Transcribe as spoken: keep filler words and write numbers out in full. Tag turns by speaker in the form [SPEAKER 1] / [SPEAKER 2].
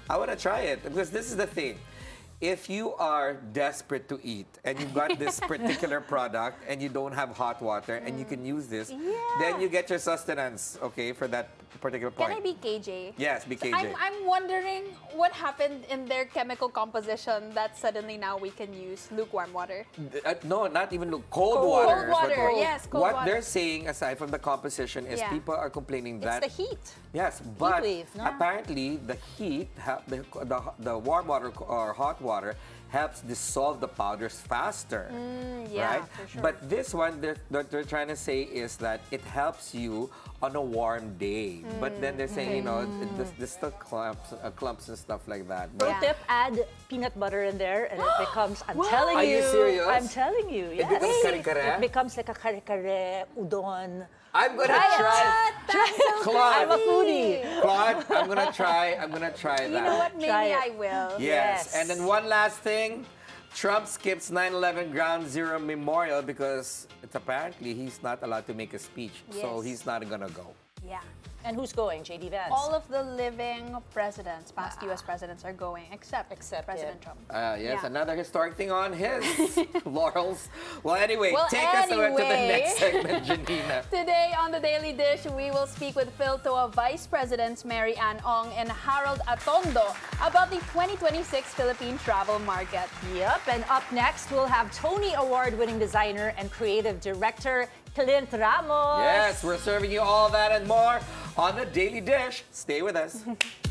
[SPEAKER 1] I want to try it because this is the thing. If you are desperate to eat and you've got this particular product and you don't have hot water and you can use this,
[SPEAKER 2] Yeah.
[SPEAKER 1] then you get your sustenance, okay, for that particular point.
[SPEAKER 2] Can I be K J?
[SPEAKER 1] Yes, be K J.
[SPEAKER 2] So I'm, I'm wondering what happened in their chemical composition that suddenly now we can use lukewarm water.
[SPEAKER 1] Uh, no, not even look. Cold,
[SPEAKER 2] Cold
[SPEAKER 1] water.
[SPEAKER 2] Cold
[SPEAKER 1] is what-
[SPEAKER 2] water, yes, cold
[SPEAKER 1] what
[SPEAKER 2] water.
[SPEAKER 1] they're saying, aside from the composition, is
[SPEAKER 2] Yeah.
[SPEAKER 1] people are complaining
[SPEAKER 2] It's
[SPEAKER 1] that
[SPEAKER 2] the heat.
[SPEAKER 1] yes, but
[SPEAKER 3] wave, no?
[SPEAKER 1] apparently the heat, ha- the, the the warm water or hot water helps dissolve the powders faster,
[SPEAKER 2] Mm, yeah,
[SPEAKER 1] right?
[SPEAKER 2] for sure.
[SPEAKER 1] But this one, they're, what they're trying to say is that it helps you on a warm day. But then they're saying, you know, it, this, this still clumps, uh, clumps and stuff like that.
[SPEAKER 3] Pro
[SPEAKER 1] But
[SPEAKER 2] Yeah.
[SPEAKER 3] tip, add peanut butter in there and it becomes, I'm
[SPEAKER 2] Wow.
[SPEAKER 3] telling
[SPEAKER 1] Are you serious?
[SPEAKER 3] I'm telling you, yes.
[SPEAKER 1] becomes kare-kare?
[SPEAKER 3] It becomes like a kare-kare, udon.
[SPEAKER 1] I'm gonna
[SPEAKER 3] Try it.
[SPEAKER 1] try.
[SPEAKER 2] What? That's so
[SPEAKER 1] Claude.
[SPEAKER 3] I'm a foodie.
[SPEAKER 1] Claude, I'm gonna try. I'm gonna try that.
[SPEAKER 2] You know what? Maybe
[SPEAKER 3] Try it.
[SPEAKER 2] I will.
[SPEAKER 1] Yes.
[SPEAKER 3] Yes.
[SPEAKER 1] And then one last thing. Trump skips nine eleven Ground Zero Memorial because it's apparently he's not allowed to make a speech. So
[SPEAKER 2] Yes.
[SPEAKER 1] he's not gonna go.
[SPEAKER 2] Yeah.
[SPEAKER 3] And who's going? J D Vance.
[SPEAKER 2] All of the living presidents, past U S presidents, are going, except,
[SPEAKER 3] Except
[SPEAKER 2] President
[SPEAKER 3] him.
[SPEAKER 2] Trump.
[SPEAKER 1] Uh, yes,
[SPEAKER 2] Yeah.
[SPEAKER 1] another historic thing on his laurels. Well, anyway,
[SPEAKER 2] Well,
[SPEAKER 1] take us over to the
[SPEAKER 2] anyway.
[SPEAKER 1] next segment, Janina.
[SPEAKER 2] Today on the Daily Dish, we will speak with PhilToa Vice Presidents Mary Ann Ong and Harold Atondo about the twenty twenty-six Philippine travel market.
[SPEAKER 3] Yep, and up next, we'll have Tony Award-winning designer and creative director, Clint Ramos.
[SPEAKER 1] Yes, we're serving you all that and more on the Daily Dish. Stay with us.